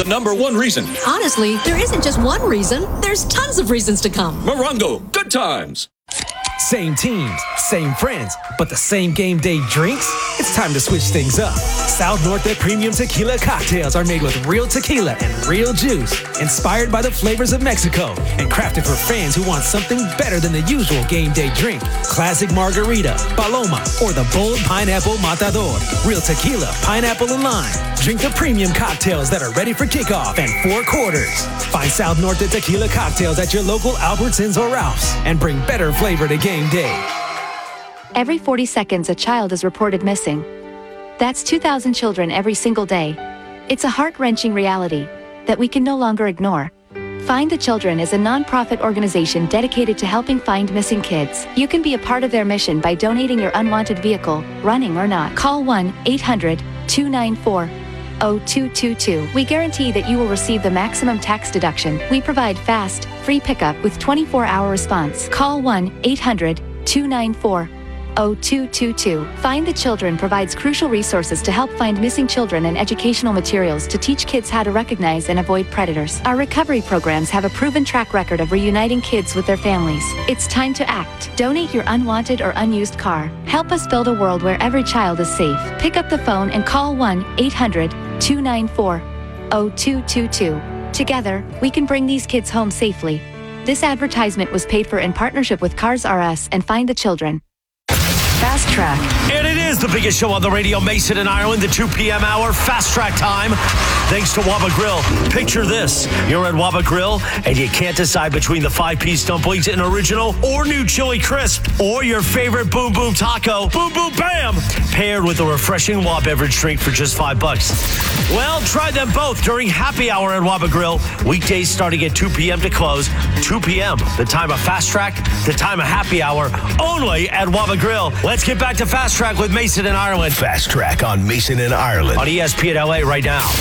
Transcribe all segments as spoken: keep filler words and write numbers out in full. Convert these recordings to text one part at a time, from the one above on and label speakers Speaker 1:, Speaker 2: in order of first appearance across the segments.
Speaker 1: number one reason.
Speaker 2: Honestly, there isn't just one reason. There's tons of reasons to come.
Speaker 1: Morongo, good times.
Speaker 3: Same teams, same friends, but the same game day drinks? It's time to switch things up. South Norte Premium Tequila cocktails are made with real tequila and real juice, inspired by the flavors of Mexico, and crafted for fans who want something better than the usual game day drink. Classic margarita, paloma, or the bold pineapple matador. Real tequila, pineapple, and lime. Drink the premium cocktails that are ready for kickoff and four quarters. Find South Norte Tequila cocktails at your local Albertsons or Ralph's and bring better flavor to game day.
Speaker 4: Every forty seconds, a child is reported missing. That's two thousand children every single day. It's a heart-wrenching reality that we can no longer ignore. Find the Children is a non-profit organization dedicated to helping find missing kids. You can be a part of their mission by donating your unwanted vehicle, running or not. Call one eight hundred two nine four zero two two two. We guarantee that you will receive the maximum tax deduction. We provide fast, free pickup with twenty-four hour response. Call one eight hundred two nine four zero two two two. Find the Children provides crucial resources to help find missing children and educational materials to teach kids how to recognize and avoid predators. Our recovery programs have a proven track record of reuniting kids with their families. It's time to act. Donate your unwanted or unused car. Help us build a world where every child is safe. Pick up the phone and call one eight hundred two nine four zero two two two. Together, we can bring these kids home safely. This advertisement was paid for in partnership with Cars R Us and Find the Children. Fast Track.
Speaker 5: And it is the biggest show on the radio, Mason and Ireland, the two p.m. hour, Fast Track time. Thanks to Waba Grill. Picture this. You're at Waba Grill, and you can't decide between the five-piece dumplings and original or new chili crisp, or your favorite Boom Boom Taco, Boom Boom Bam, paired with a refreshing Waba beverage drink for just five bucks. Well, try them both during happy hour at Waba Grill. Weekdays starting at two p.m. to close. two p.m., the time of Fast Track, the time of happy hour, only at Waba Grill. Let's get back to Fast Track with Mason and Ireland.
Speaker 6: Fast Track on Mason and Ireland.
Speaker 5: On E S P N L A right now.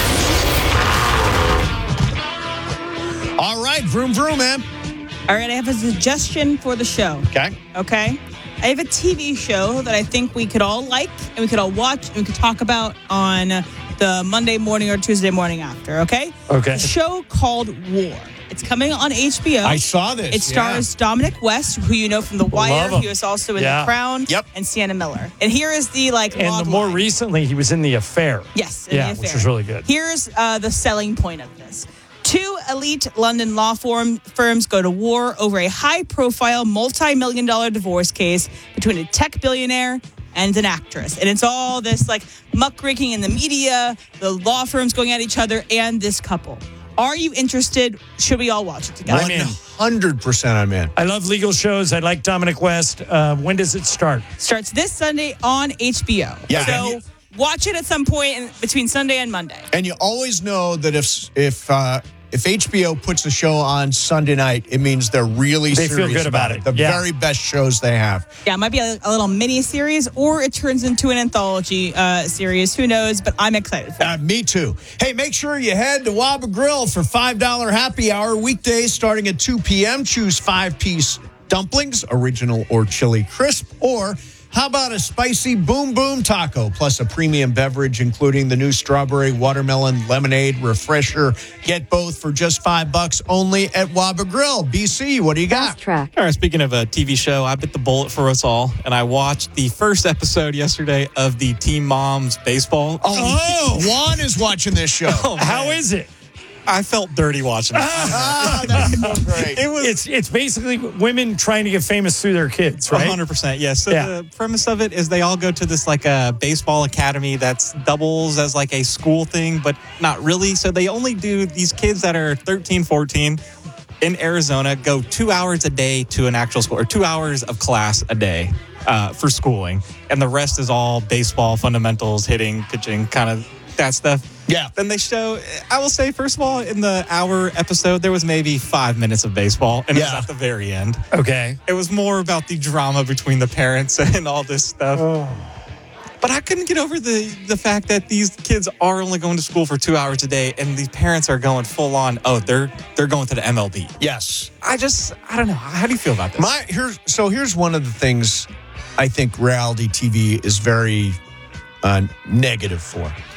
Speaker 7: All right, vroom, vroom, man.
Speaker 8: All right, I have a suggestion for the show.
Speaker 7: Okay.
Speaker 8: Okay? I have a T V show that I think we could all like, and we could all watch, and we could talk about on the Monday morning or Tuesday morning after, okay?
Speaker 7: Okay.
Speaker 8: It's a show called War. It's coming on H B O.
Speaker 7: I saw this.
Speaker 8: It stars
Speaker 7: yeah.
Speaker 8: Dominic West, who you know from The Wire.
Speaker 9: Love
Speaker 8: He
Speaker 9: him.
Speaker 8: was also in
Speaker 9: Yeah.
Speaker 8: The Crown.
Speaker 7: Yep.
Speaker 8: And Sienna Miller. And here is the, like,
Speaker 9: And
Speaker 8: log
Speaker 9: the more
Speaker 8: line.
Speaker 9: recently, he was in The Affair.
Speaker 8: Yes, in
Speaker 9: Yeah,
Speaker 8: The Affair.
Speaker 9: which was really good.
Speaker 8: Here's uh, the selling point of this. Two elite London law firm, firms go to war over a high-profile, multi-million dollar divorce case between a tech billionaire and an actress. And it's all this, like, muckraking in the media, the law firms going at each other, and this couple. Are you interested? Should we all watch it together?
Speaker 9: I'm in.
Speaker 7: one hundred percent I'm in.
Speaker 9: I love legal shows. I like Dominic West. Uh, when does it start?
Speaker 8: Starts this Sunday on H B O.
Speaker 7: Yeah.
Speaker 8: So watch it at some point in, between Sunday and Monday.
Speaker 7: And you always know that if if uh, if H B O puts a show on Sunday night, it means they're really
Speaker 9: They feel
Speaker 7: serious
Speaker 9: good about it.
Speaker 7: The
Speaker 9: Yeah.
Speaker 7: very best shows they have.
Speaker 8: Yeah, it might be a, a little mini series, or it turns into an anthology uh, series. Who knows? But I'm excited for it.
Speaker 7: Uh, me too. Hey, make sure you head to Waba Grill for five dollar happy hour weekdays starting at two p.m. Choose five-piece dumplings, original or chili crisp, or how about a spicy Boom Boom Taco plus a premium beverage, including the new strawberry watermelon lemonade refresher. Get both for just five bucks only at Waba Grill. B C, what do you got?
Speaker 4: Fast Track.
Speaker 10: All right, speaking of a T V show, I bit the bullet for us all, and I watched the first episode yesterday of the Teen Moms baseball.
Speaker 7: Oh, Juan is watching this show.
Speaker 10: Oh,
Speaker 9: How is it?
Speaker 10: I felt dirty watching it.
Speaker 7: Ah, that's so great.
Speaker 10: It was
Speaker 9: It's it's basically women trying to get famous through their kids, right?
Speaker 10: one hundred percent, yes. So
Speaker 9: Yeah.
Speaker 10: the premise of it is they all go to this like a baseball academy that's doubles as like a school thing, but not really. So they only do these kids that are thirteen, fourteen in Arizona go two hours a day to an actual school, or two hours of class a day uh, for schooling. And the rest is all baseball fundamentals, hitting, pitching, kind of that stuff.
Speaker 7: Yeah.
Speaker 10: Then they show, I will say, first of all, in the hour episode, there was maybe five minutes of baseball, and it
Speaker 7: Yeah.
Speaker 10: was at the very end.
Speaker 9: Okay.
Speaker 10: It was more about the drama between the parents and all this stuff.
Speaker 9: Oh.
Speaker 10: But I couldn't get over the, the fact that these kids are only going to school for two hours a day, and these parents are going full on, oh, they're they're going to the M L B.
Speaker 7: Yes.
Speaker 10: I just, I don't know. How do you feel about this?
Speaker 7: My here's so here's one of the things I think reality T V is very uh, negative for.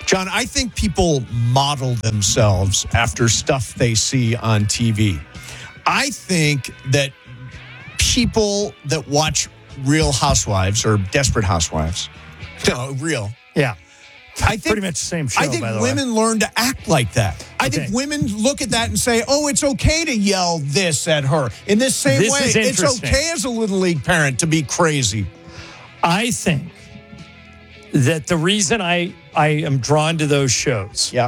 Speaker 7: John, I think people model themselves after stuff they see on T V. I think that people that watch Real Housewives or Desperate Housewives, no, real.
Speaker 9: Yeah.
Speaker 7: I think,
Speaker 9: pretty much the same show,
Speaker 7: I think
Speaker 9: by the
Speaker 7: women
Speaker 9: way.
Speaker 7: learn to act like that. I
Speaker 9: Okay.
Speaker 7: think women look at that and say, oh, it's okay to yell this at her. In this same
Speaker 9: This
Speaker 7: way,
Speaker 9: is
Speaker 7: it's
Speaker 9: interesting.
Speaker 7: okay as a Little League parent to be crazy.
Speaker 9: I think that the reason I, I am drawn to those shows,
Speaker 7: Yeah.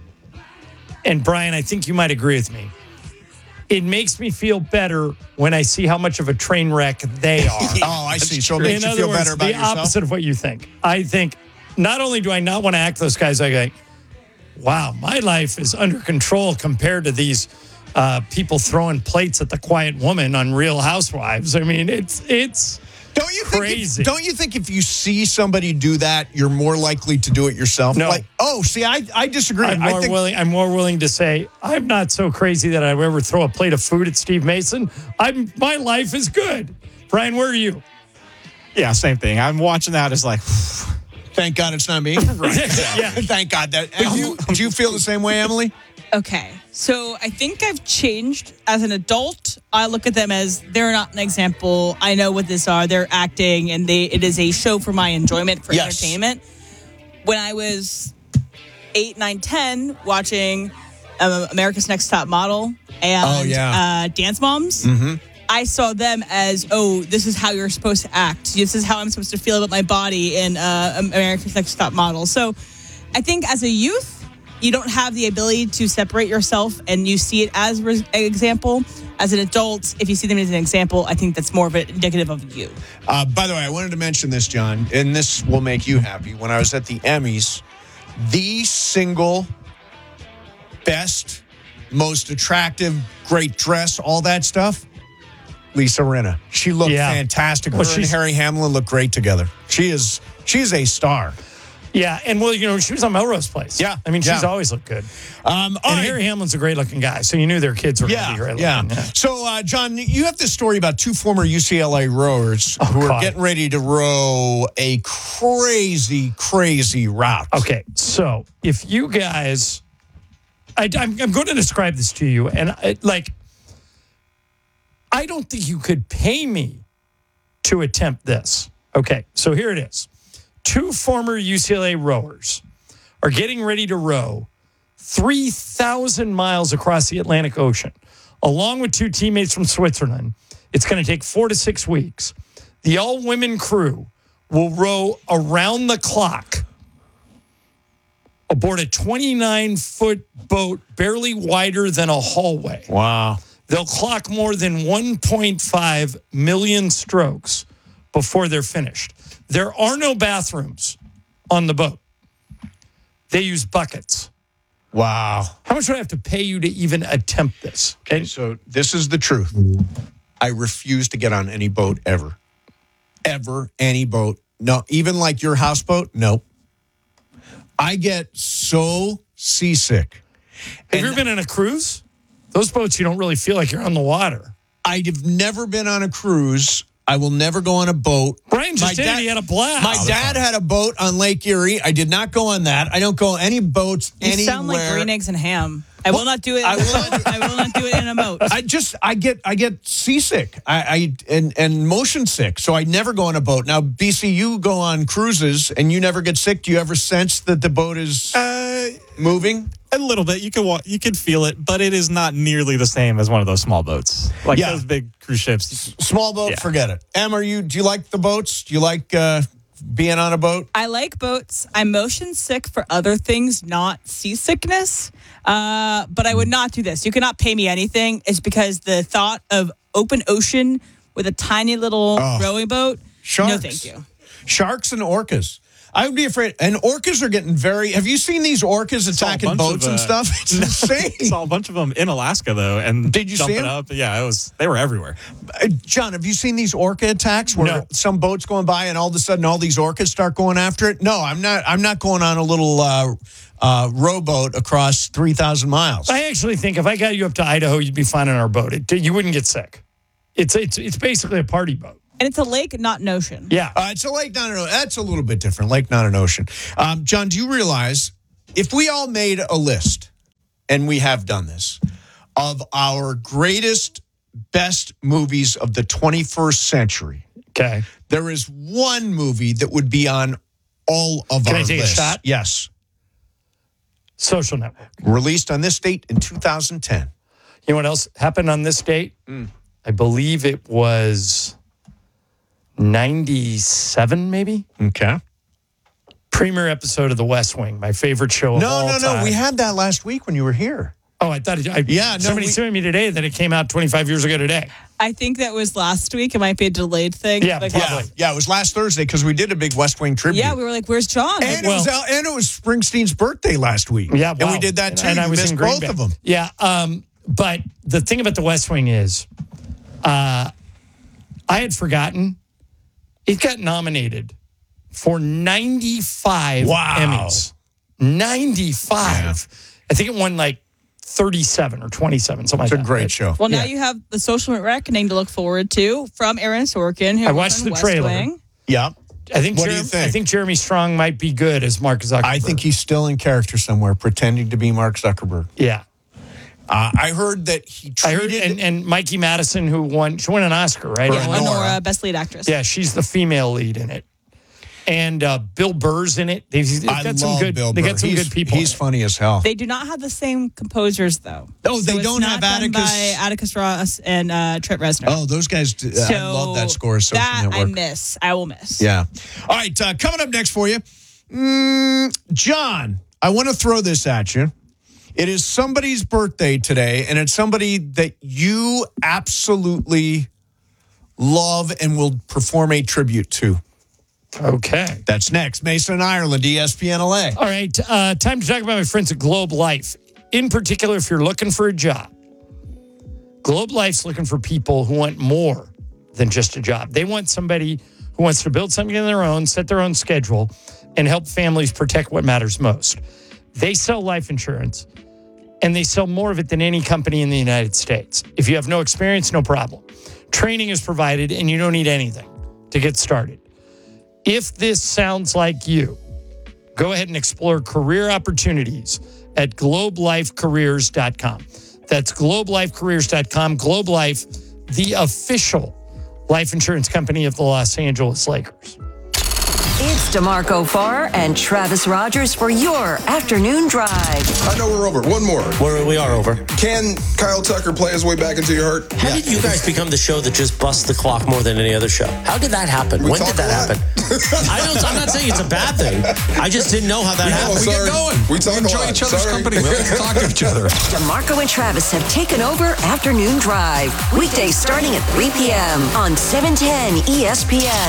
Speaker 9: and Brian, I think you might agree with me, it makes me feel better when I see how much of a train wreck they are.
Speaker 7: Oh, I see. So it makes
Speaker 9: In
Speaker 7: you
Speaker 9: other
Speaker 7: feel
Speaker 9: words,
Speaker 7: better about
Speaker 9: the
Speaker 7: yourself?
Speaker 9: opposite of what you think. I think not only do I not want to act those guys, I go, wow, my life is under control compared to these uh, people throwing plates at the quiet woman on Real Housewives. I mean, it's it's
Speaker 7: Don't you
Speaker 9: crazy.
Speaker 7: think? If, don't you think if you see somebody do that, you're more likely to do it yourself?
Speaker 9: No.
Speaker 7: Like, oh, see, I I disagree.
Speaker 9: I'm
Speaker 7: I
Speaker 9: more
Speaker 7: think
Speaker 9: willing. I'm more willing to say I'm not so crazy that I would ever throw a plate of food at Steve Mason. I'm my life is good. Brian, where are you?
Speaker 10: Yeah, same thing. I'm watching that as like,
Speaker 7: thank God it's not me. Right.
Speaker 9: Yeah.
Speaker 7: Thank God that. Do you, do you feel the same way, Emily?
Speaker 8: Okay, so I think I've changed as an adult. I look at them as they're not an example. I know what this are. They're acting, and they it is a show for my enjoyment, for
Speaker 7: Yes.
Speaker 8: entertainment. When I was eight, nine, ten, watching um, America's Next Top Model and
Speaker 7: Oh, yeah.
Speaker 8: uh, Dance Moms, I saw them as, oh, this is how you're supposed to act. This is how I'm supposed to feel about my body in uh, America's Next Top Model. So I think as a youth, you don't have the ability to separate yourself and you see it as an example. As an adult, if you see them as an example, I think that's more of an indicative of you.
Speaker 7: Uh, by the way, I wanted to mention this, John, and this will make you happy. When I was at the Emmys, the single best, most attractive, great dress, all that stuff, Lisa Rinna. She looked
Speaker 9: Yeah.
Speaker 7: fantastic.
Speaker 9: Well,
Speaker 7: Her and
Speaker 9: she's-
Speaker 7: Harry Hamlin look great together. She is she is a star.
Speaker 9: Yeah, and well, you know, she was on Melrose Place.
Speaker 7: Yeah,
Speaker 9: I mean, she's
Speaker 7: yeah.
Speaker 9: always looked good.
Speaker 7: Um, all
Speaker 9: And
Speaker 7: right.
Speaker 9: Harry Hamlin's a great-looking guy, so you knew their kids were going to
Speaker 7: Yeah,
Speaker 9: be great
Speaker 7: yeah.
Speaker 9: looking.
Speaker 7: So, uh, John, you have this story about two former U C L A rowers who are
Speaker 9: God.
Speaker 7: getting ready to row a crazy, crazy route.
Speaker 9: Okay, so if you guys, I, I'm, I'm going to describe this to you, and I, like, I don't think you could pay me to attempt this. Okay, so here it is. Two former U C L A rowers are getting ready to row three thousand miles across the Atlantic Ocean, along with two teammates from Switzerland. It's going to take four to six weeks. The all-women crew will row around the clock aboard a twenty-nine foot boat barely wider than a hallway.
Speaker 7: Wow.
Speaker 9: They'll clock more than one point five million strokes before they're finished. There are no bathrooms on the boat. They use buckets.
Speaker 7: Wow.
Speaker 9: How much would I have to pay you to even attempt this?
Speaker 7: Okay, so this is the truth. I refuse to get on any boat ever. Ever, any boat. No, even like your houseboat? Nope. I get so seasick.
Speaker 9: Have you ever been on a cruise? Those boats, you don't really feel like you're on the water.
Speaker 7: I've never been on a cruise. I will never go on a boat.
Speaker 9: Brian just
Speaker 7: My
Speaker 9: did.
Speaker 7: dad-
Speaker 9: He had a blast.
Speaker 7: My dad had a boat on Lake Erie. I did not go on that. I don't go on any boats
Speaker 8: You
Speaker 7: anywhere.
Speaker 8: sound like green eggs and ham. I will not do it.
Speaker 7: I
Speaker 8: I
Speaker 7: will
Speaker 8: will,
Speaker 7: not-
Speaker 8: I will not do it in a boat.
Speaker 7: I just I get I get seasick. I, I and and motion sick. So I never go on a boat. Now, B C, you go on cruises and you never get sick. Do you ever sense that the boat is
Speaker 10: uh,
Speaker 7: moving?
Speaker 10: a little bit. You could wa- you could feel it, but it is not nearly the same as one of those small boats, like
Speaker 7: Yeah.
Speaker 10: those big cruise ships.
Speaker 7: Small boat,
Speaker 10: Yeah.
Speaker 7: forget it. Em, are you? Do you like the boats? Do you like uh, being on a boat?
Speaker 8: I like boats. I'm motion sick for other things, not seasickness. Uh, but I would not do this. You cannot pay me anything. It's because the thought of open ocean with a tiny little
Speaker 7: Oh.
Speaker 8: rowing boat.
Speaker 7: Sharks.
Speaker 8: No, thank you.
Speaker 7: Sharks and orcas. I would be afraid. And orcas are getting very. Have you seen these orcas
Speaker 10: Saw a
Speaker 7: attacking
Speaker 10: bunch
Speaker 7: boats
Speaker 10: of,
Speaker 7: and
Speaker 10: uh,
Speaker 7: stuff? It's insane.
Speaker 10: Saw a bunch of them in Alaska though, and
Speaker 7: Did you see
Speaker 10: jumping
Speaker 7: 'em?
Speaker 10: up. Yeah, it was. They were everywhere.
Speaker 7: Uh, John, have you seen these orca attacks where
Speaker 9: No.
Speaker 7: some boats going by and all of a sudden all these orcas start going after it? No, I'm not. I'm not going on a little uh, uh, rowboat across three thousand miles.
Speaker 9: I actually think if I got you up to Idaho, you'd be fine on our boat. It, you wouldn't get sick. It's it's it's basically a party boat.
Speaker 8: And it's a lake, not an ocean.
Speaker 9: Yeah.
Speaker 7: Uh, it's a lake, not an ocean. That's a little bit different. Lake, not an ocean. Um, John, do you realize if we all made a list, and we have done this, of our greatest, best movies of the twenty-first century,
Speaker 9: Okay.
Speaker 7: there is one movie that would be on all of
Speaker 9: Can
Speaker 7: our
Speaker 9: I take a
Speaker 7: lists.
Speaker 9: shot?
Speaker 7: Yes.
Speaker 9: Social Network.
Speaker 7: Released on this date in two thousand ten.
Speaker 9: You know what else happened on this date?
Speaker 7: Mm.
Speaker 9: I believe it was ninety-seven, maybe?
Speaker 7: Okay.
Speaker 9: Premiere episode of The West Wing, my favorite show of
Speaker 7: No,
Speaker 9: all
Speaker 7: no,
Speaker 9: time.
Speaker 7: no. We had that last week when you were here.
Speaker 9: Oh, I thought it, I,
Speaker 7: Yeah, no,
Speaker 9: somebody
Speaker 7: we-
Speaker 9: sent me today that it came out twenty-five years ago today.
Speaker 8: I think that was last week. It might be a delayed thing.
Speaker 9: Yeah,
Speaker 8: Like,
Speaker 9: probably.
Speaker 7: Yeah, yeah, it was last Thursday because we did a big West Wing tribute.
Speaker 8: yeah, we were like, "Where's John?" Like,
Speaker 7: and, it was,
Speaker 9: Well-
Speaker 7: Al- and it was Springsteen's birthday last week.
Speaker 9: Yeah,
Speaker 7: and
Speaker 9: wow.
Speaker 7: we did that too.
Speaker 9: And I
Speaker 7: You
Speaker 9: was
Speaker 7: missed
Speaker 9: in Green
Speaker 7: both
Speaker 9: Bay.
Speaker 7: of them.
Speaker 9: Yeah, um, but the thing about The West Wing is, uh, I had forgotten it got nominated for ninety-five
Speaker 7: Wow.
Speaker 9: Emmys. ninety-five. I think it won like thirty-seven or twenty-seven, something
Speaker 7: It's
Speaker 9: like
Speaker 7: a
Speaker 9: that.
Speaker 7: great
Speaker 9: But-
Speaker 7: show.
Speaker 8: well, now
Speaker 9: Yeah.
Speaker 8: you have the Social Reckoning to look forward to from Aaron Sorkin. Who
Speaker 9: I
Speaker 8: was
Speaker 9: watched
Speaker 8: on
Speaker 9: the
Speaker 8: West
Speaker 9: trailer.
Speaker 8: Wing.
Speaker 7: Yeah.
Speaker 9: I think,
Speaker 7: What do
Speaker 9: Jerem-
Speaker 7: you think?
Speaker 9: I think Jeremy Strong might be good as Mark Zuckerberg.
Speaker 7: I think he's still in character somewhere, pretending to be Mark Zuckerberg.
Speaker 9: Yeah.
Speaker 7: Uh, I heard that he
Speaker 9: I
Speaker 7: treated.
Speaker 9: heard, and, and Mikey Madison, who won, she won an Oscar, right?
Speaker 7: For
Speaker 8: Yeah,
Speaker 7: Nora.
Speaker 8: Lenora, best lead actress.
Speaker 9: Yeah, she's the female lead in it, and uh, Bill Burr's in it. They've, they've
Speaker 7: I
Speaker 9: got some
Speaker 7: love
Speaker 9: good.
Speaker 7: Bill
Speaker 9: They
Speaker 7: Burr.
Speaker 9: got some
Speaker 7: He's-
Speaker 9: good people.
Speaker 7: He's
Speaker 9: in it.
Speaker 7: funny as hell.
Speaker 8: They do not have the same composers, though.
Speaker 7: Oh, they
Speaker 8: So it's
Speaker 7: don't
Speaker 8: not
Speaker 7: have
Speaker 8: done
Speaker 7: Atticus-
Speaker 8: by Atticus Ross and uh, Trent Reznor.
Speaker 7: Oh, those guys! do- I
Speaker 8: So
Speaker 7: love that score. Social
Speaker 8: that
Speaker 7: Network.
Speaker 8: I miss. I will miss.
Speaker 7: Yeah. All right. Uh, coming up next for you, mm, John. I want to throw this at you. It is somebody's birthday today, and it's somebody that you absolutely love and will perform a tribute to.
Speaker 9: Okay.
Speaker 7: That's next. Mason, Ireland, E S P N L A.
Speaker 9: All right. Uh, time to talk about my friends at Globe Life. In particular, if you're looking for a job, Globe Life's looking for people who want more than just a job. They want somebody who wants to build something of their own, set their own schedule, and help families protect what matters most. They sell life insurance, and they sell more of it than any company in the United States. If you have no experience, no problem. Training is provided, and you don't need anything to get started. If this sounds like you, go ahead and explore career opportunities at globe life careers dot com. That's globe life careers dot com. Globe Life, the official life insurance company of the Los Angeles Lakers.
Speaker 11: It's DeMarco Farr and Travis Rogers for your afternoon drive.
Speaker 12: I know we're over. One more.
Speaker 5: We're, we are over.
Speaker 12: Can Kyle Tucker play his way back into your heart?
Speaker 5: How did you guys become the show that just busts the clock more than any other show? How did that happen?
Speaker 12: We
Speaker 5: when
Speaker 12: talk
Speaker 5: did that
Speaker 12: a lot.
Speaker 5: happen? I don't, I'm not saying it's a bad thing. I just didn't know how that
Speaker 12: Oh,
Speaker 5: happened.
Speaker 12: sorry. We talk a
Speaker 6: enjoy
Speaker 12: lot.
Speaker 6: each other's
Speaker 12: Sorry.
Speaker 6: company. We like to talk to each other.
Speaker 11: DeMarco and Travis have taken over Afternoon Drive. Weekdays starting at three p.m. on seven ten E S P N.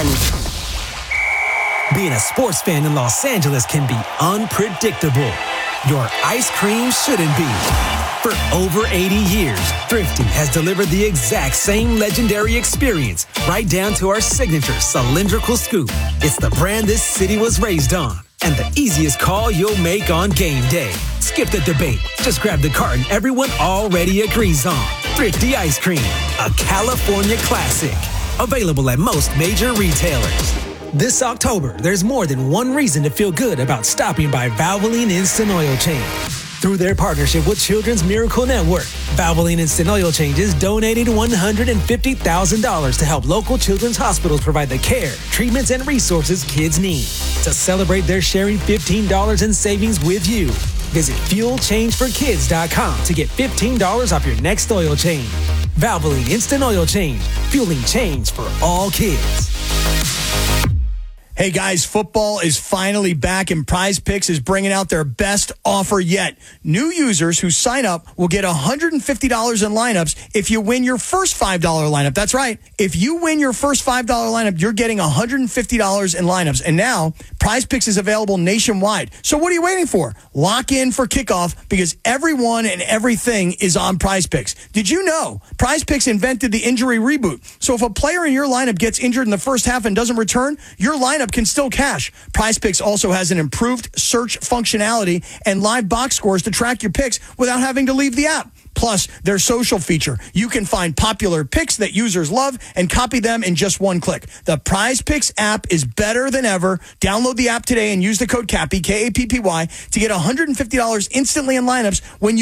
Speaker 3: Being a sports fan in Los Angeles can be unpredictable. Your ice cream shouldn't be. For over eighty years, Thrifty has delivered the exact same legendary experience, right down to our signature cylindrical scoop. It's the brand this city was raised on, and the easiest call you'll make on game day. Skip the debate. Just grab the carton everyone already agrees on. Thrifty Ice Cream, a California classic. Available at most major retailers. This October, there's more than one reason to feel good about stopping by Valvoline Instant Oil Change. Through their partnership with Children's Miracle Network, Valvoline Instant Oil Change is donating one hundred fifty thousand dollars to help local children's hospitals provide the care, treatments, and resources kids need. To celebrate, they're sharing fifteen dollars in savings with you. Visit fuel change for kids dot com to get fifteen dollars off your next oil change. Valvoline Instant Oil Change, fueling change for all kids.
Speaker 13: Hey guys, football is finally back and Prize Picks is bringing out their best offer yet. New users who sign up will get one hundred fifty dollars in lineups if you win your first five dollars lineup. That's right. If you win your first five dollars lineup, you're getting one hundred fifty dollars in lineups. And now, Prize Picks is available nationwide. So what are you waiting for? Lock in for kickoff because everyone and everything is on Prize Picks. Did you know Prize Picks invented the injury reboot? So if a player in your lineup gets injured in the first half and doesn't return, your lineup can still cash. Prize Picks also has an improved search functionality and live box scores to track your picks without having to leave the app. Plus, their social feature. You can find popular picks that users love and copy them in just one click. The Prize Picks app is better than ever. Download the app today and use the code CAPPY, K A P P Y, to get one hundred fifty dollars instantly in lineups when you